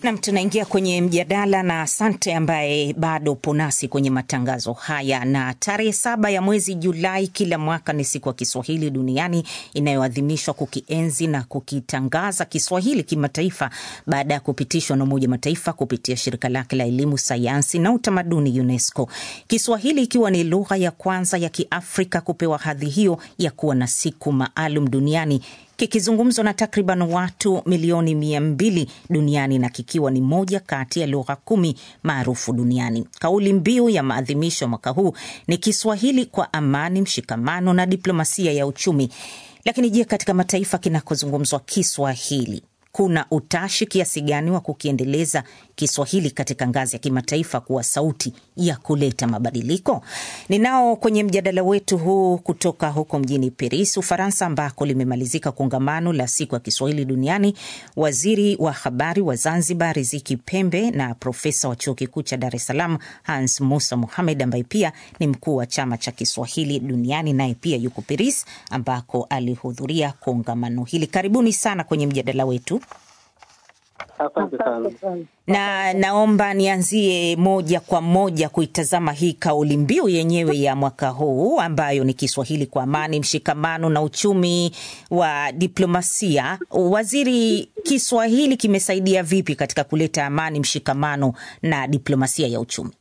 Na tunaingia kwenye mjadala na asante ambaye bado upo nasi kwenye matangazo haya. Na tarehe 7 ya mwezi Julai kila mwaka ni siku ya Kiswahili duniani inayoadhimishwa kukienzi na kukitangaza Kiswahili kimataifa baada ya kupitishwa na Umoja wa Mataifa kupitia shirika lake la elimu, sayansi na utamaduni UNESCO. Kiswahili ikiwa ni lugha ya kwanza ya Kiafrika kupewa hadhi hiyo ya kuwa na siku maalum duniani, kikizungumzwa na takriban watu milioni 200 duniani na kikiwa ni moja kati ya lugha 10 maarufu duniani. Kauli mbiu ya maadhimisho mwaka huu ni Kiswahili kwa amani, mshikamano na diplomasia ya uchumi. Lakini je, katika mataifa kinakozungumzwa Kiswahili kuna utashi kiasi gani wa kukiendeleza Kiswahili katika ngazi ya kimataifa kuwa sauti ya kuleta mabadiliko? Ninao kwenye mjadala wetu huu kutoka huko mjini Paris, Ufaransa, ambako limemalizika kongamano la siku ya Kiswahili duniani, waziri wa habari wa Zanzibar Riziki Pembe na profesa wa chuo kikuu cha Dar es Salaam Hans Musa Mohamed, ambaye pia ni mkuu wa chama cha Kiswahili duniani, naye pia yuko Paris ambako alihudhuria kongamano hili. Karibuni sana kwenye mjadala wetu. Asante sana. Na naomba nianzie moja kwa moja kuitazama hii kauli mbiu yenyewe ya mwaka huu ambayo ni Kiswahili kwa amani, mshikamano na uchumi wa diplomasia. Waziri, Kiswahili kimesaidia vipi katika kuleta amani, mshikamano na diplomasia ya uchumi?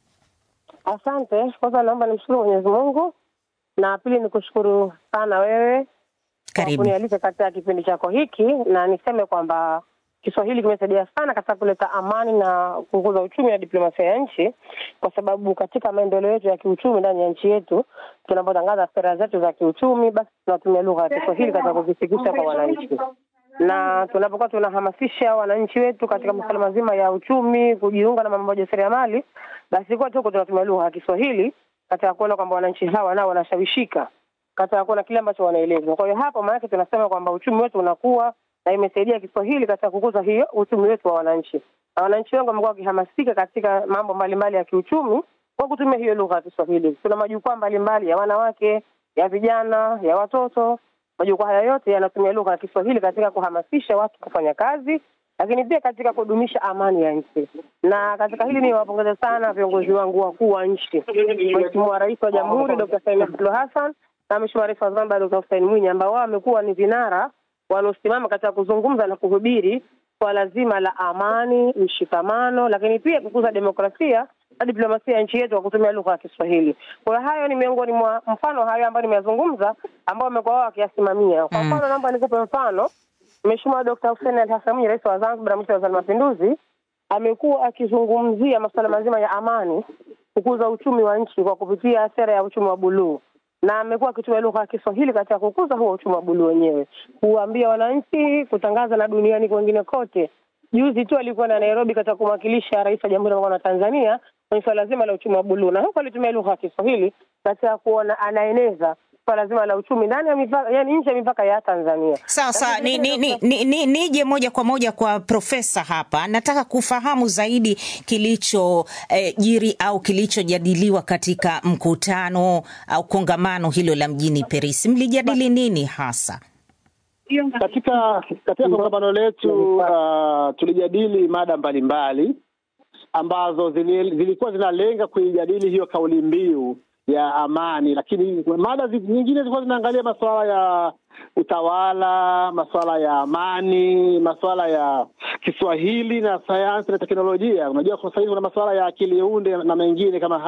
Asante. Kwanza naomba nimshukuru Mwenyezi Mungu, na pili nikushukuru sana wewe kwa kunialika katika kipindi chako hiki, na niseme kwamba Kiswahili kimesaidia sana katika kuleta amani na kukuza uchumi na diplomasia ya nchi, kwa sababu katika maendeleo yetu ya kiuchumi ndani ya nchi yetu, tunapotangaza sera zetu za kiuchumi, basi tunatumia lugha ya Kiswahili katika kuzifikisha kwa wananchi. Na tunapokuwa tunahamasisha wananchi wetu katika masuala mazima ya uchumi, kujiunga na mambo ya ujasiriamali, basi kwa tuko tunatumia lugha ya Kiswahili katika kuona kwamba wananchi hawa nao wanashawishika katika kuona kile ambacho wanaelezwa. Kwa hiyo hapo maana tunasema kwamba uchumi wetu unakuwa, na imesaidia Kiswahili katika kukuza hiyo uchumi wetu wa wananchi. Na wananchi wengi wamekuwa wakihamasika katika mambo mbalimbali ya kiuchumi kwa kutumia hiyo lugha ya Kiswahili. Kuna majukwaa mbalimbali ya wanawake, ya vijana, ya watoto. Majukwaa haya yote yanatumia lugha ya Kiswahili katika kuhamasisha watu kufanya kazi, lakini pia katika kudumisha amani ya nchi. Na katika hili ni wapongeza sana viongozi wangu wakuu wa nchi, Mheshimiwa Rais wa Jamhuri Dr. Samia Suluhu Hassan na Mheshimiwa Rais wa Zanzibar Dr. Hussein Mwinyi, ambao wamekuwa ni vinara wanaosimama katika kuzungumza na kuhubiri kwa lazima la amani, mshikamano, lakini pia kukuza demokrasia na diplomasia ya nchi yetu kwa kutumia lugha ya Kiswahili. Kwa hayo ni miongoni mwa mfano hayo ambayo nimeyazungumza ambao wamekuwa wao wakiyasimamia. Kwa mfano naomba nikupe mfano. Mheshimiwa Dr. Hussein Ali Hassan Mwinyi, Rais wa Zanzibar na Mwenyekiti wa Mapinduzi, amekuwa akizungumzia masuala mazima ya amani, kukuza uchumi wa nchi kwa kupitia sera ya uchumi wa buluu. Na amekuwa akitumia lugha ya Kiswahili katika kukuza huo uchumi wa buluu wenyewe, kuambia wananchi, kutangaza na duniani kwingine kote. Juzi tu alikuwa na Nairobi katika kumwakilisha Rais wa Jamhuri ya Muungano wa Tanzania kwenye swala zima la uchumi wa buluu, na huko alitumia lugha ya Kiswahili katika kuona anaeneza swala zima la uchumi ndani ya mipaka, yani nje ya mipaka ya Tanzania. Sasa nije moja kwa moja kwa profesa hapa. Nataka kufahamu zaidi kilicho jiri au kilichojadiliwa katika mkutano au kongamano hilo la mjini Paris. Mlijadili nini hasa? Katika kongamano letu tulijadili mada mbalimbali ambazo zilikuwa zinalenga kuijadili hiyo kauli mbiu ya amani, lakini mada nyingine zilikuwa zinaangalia masuala ya utawala, masuala ya amani, masuala ya Kiswahili na sayansi na teknolojia. Unajua kwa sasa hivi kuna masuala ya akili unde na mengine kama